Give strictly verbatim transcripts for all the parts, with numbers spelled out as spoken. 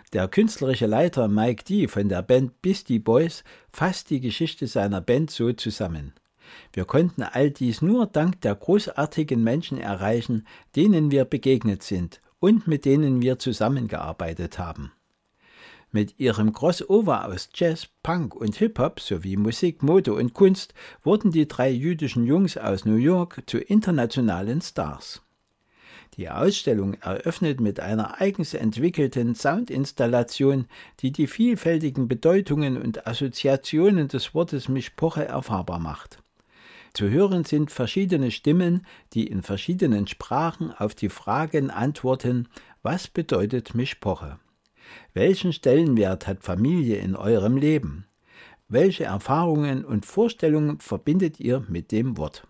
Der künstlerische Leiter Mike D. von der Band Beastie Boys fasst die Geschichte seiner Band so zusammen: Wir konnten all dies nur dank der großartigen Menschen erreichen, denen wir begegnet sind und mit denen wir zusammengearbeitet haben. Mit ihrem Crossover aus Jazz, Punk und Hip-Hop sowie Musik, Mode und Kunst wurden die drei jüdischen Jungs aus New York zu internationalen Stars. Die Ausstellung eröffnet mit einer eigens entwickelten Soundinstallation, die die vielfältigen Bedeutungen und Assoziationen des Wortes Mishpoche erfahrbar macht. Zu hören sind verschiedene Stimmen, die in verschiedenen Sprachen auf die Fragen antworten: Was bedeutet Mishpoche? Welchen Stellenwert hat Familie in eurem Leben? Welche Erfahrungen und Vorstellungen verbindet ihr mit dem Wort?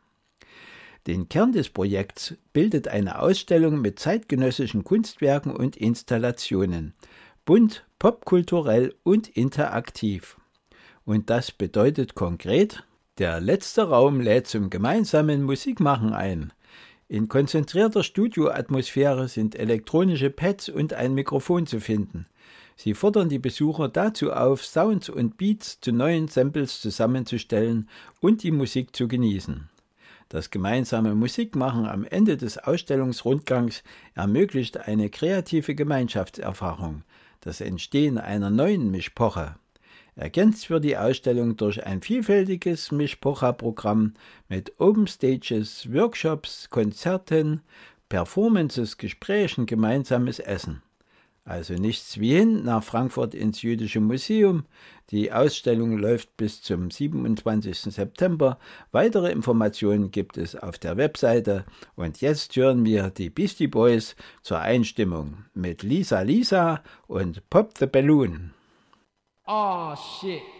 Den Kern des Projekts bildet eine Ausstellung mit zeitgenössischen Kunstwerken und Installationen, bunt, popkulturell und interaktiv. Und das bedeutet konkret: Der letzte Raum lädt zum gemeinsamen Musikmachen ein. In konzentrierter Studioatmosphäre sind elektronische Pads und ein Mikrofon zu finden. Sie fordern die Besucher dazu auf, Sounds und Beats zu neuen Samples zusammenzustellen und die Musik zu genießen. Das gemeinsame Musikmachen am Ende des Ausstellungsrundgangs ermöglicht eine kreative Gemeinschaftserfahrung, das Entstehen einer neuen Mishpoche. Ergänzt wird die Ausstellung durch ein vielfältiges Mishpocha-Programm mit Open Stages, Workshops, Konzerten, Performances, Gesprächen, gemeinsames Essen. Also nichts wie hin nach Frankfurt ins Jüdische Museum. Die Ausstellung läuft bis zum siebenundzwanzigsten September. Weitere Informationen gibt es auf der Webseite. Und jetzt hören wir die Beastie Boys zur Einstimmung mit Lisa Lisa und Pop the Balloon. Oh shit.